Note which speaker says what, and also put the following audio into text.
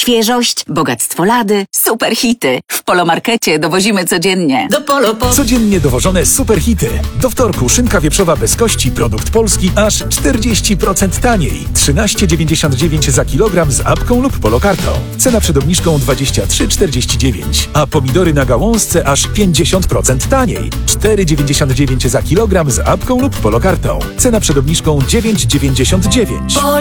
Speaker 1: świeżość, bogactwo lady, super hity. W Polomarkecie dowozimy codziennie.
Speaker 2: Do Polo po...
Speaker 3: Codziennie dowożone superhity. Do wtorku szynka wieprzowa bez kości, produkt polski, aż 40% taniej. 13,99 za kilogram z apką lub polokartą. Cena przed obniżką 23,49. A pomidory na gałązce aż 50% taniej. 4,99 za kilogram z apką lub polokartą. Cena przed obniżką 9,99.